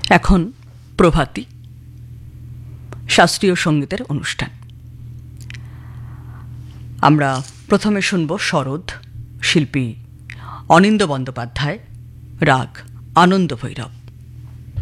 এখন প্রভাতী শাস্ত্রীয় সঙ্গীতের অনুষ্ঠান। আমরা প্রথমে শুনব শরৎ, শিল্পী অনিন্দ্য বন্দ্যোপাধ্যায়, রাগ আনন্দ ভৈরব।